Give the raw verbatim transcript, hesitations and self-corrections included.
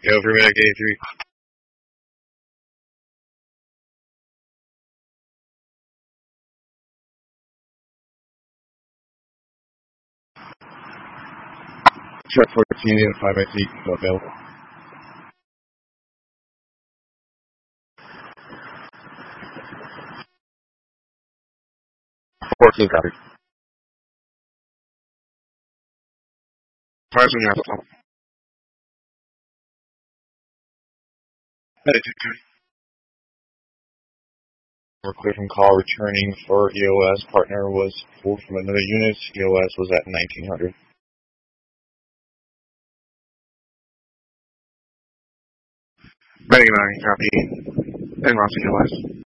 Go for medic eighty-three. Check fourteen and five by eight available. fourteen copy. Five and a half. Medic two. We're clear from call. Returning for E O S. Partner was pulled from another unit. E O S was at nineteen hundred. Medic nine copy. En route to E O S.